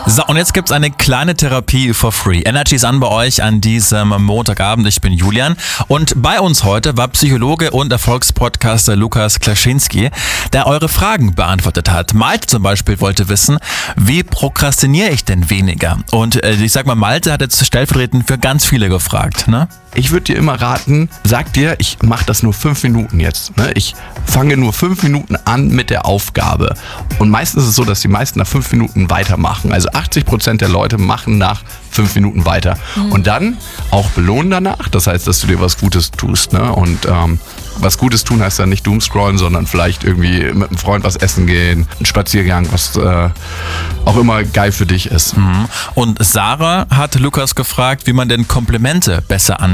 So, und jetzt gibt's eine kleine Therapie for free. Energy ist an bei euch an diesem Montagabend. Ich bin Julian und bei uns heute war Psychologe und Erfolgspodcaster Lukas Klaschinski, der eure Fragen beantwortet hat. Malte zum Beispiel wollte wissen, wie prokrastiniere ich denn weniger? Und ich sag mal, Malte hat jetzt stellvertretend für ganz viele gefragt, ne? Ich würde dir immer raten, sag dir, ich mache das nur 5 Minuten jetzt. Ne? Ich fange nur 5 Minuten an mit der Aufgabe. Und meistens ist es so, dass die meisten nach 5 Minuten weitermachen. Also 80% der Leute machen nach 5 Minuten weiter. Und dann auch belohnen danach. Das heißt, dass du dir was Gutes tust. Ne? Und was Gutes tun heißt dann nicht Doomscrollen, sondern vielleicht irgendwie mit einem Freund was essen gehen, einen Spaziergang, was auch immer geil für dich ist. Und Sarah hat Lukas gefragt, wie man denn Komplimente besser annimmt.